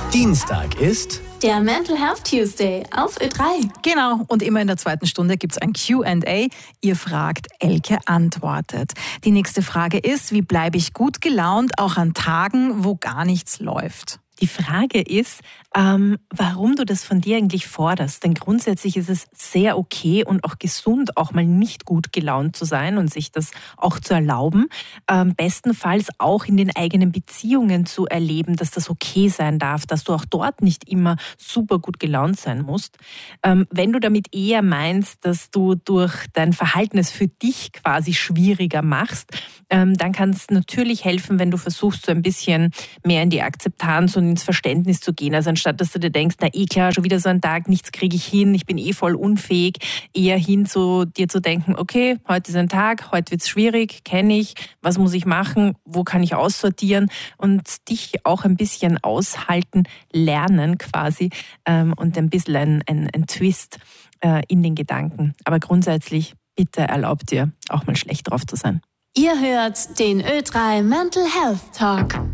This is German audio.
Dienstag ist der Mental Health Tuesday auf Ö3. Genau, und immer in der zweiten Stunde gibt es ein Q&A. Ihr fragt, Elke antwortet. Die nächste Frage ist, wie bleibe ich gut gelaunt, auch an Tagen, wo gar nichts läuft? Die Frage ist, warum du das von dir eigentlich forderst. Denn grundsätzlich ist es sehr okay und auch gesund, auch mal nicht gut gelaunt zu sein und sich das auch zu erlauben. Bestenfalls auch in den eigenen Beziehungen zu erleben, dass das okay sein darf, dass du auch dort nicht immer super gut gelaunt sein musst. Wenn du damit eher meinst, dass du durch dein Verhalten es für dich quasi schwieriger machst, dann kann es natürlich helfen, wenn du versuchst, so ein bisschen mehr in die Akzeptanz und ins Verständnis zu gehen. Also anstatt, dass du dir denkst, na klar, schon wieder so ein Tag, nichts kriege ich hin, ich bin voll unfähig, eher hin zu dir zu denken, okay, heute ist ein Tag, heute wird es schwierig, kenne ich, was muss ich machen, wo kann ich aussortieren und dich auch ein bisschen aushalten, lernen quasi und ein bisschen ein Twist in den Gedanken. Aber grundsätzlich, bitte erlaub dir, auch mal schlecht drauf zu sein. Ihr hört den Ö3 Mental Health Talk.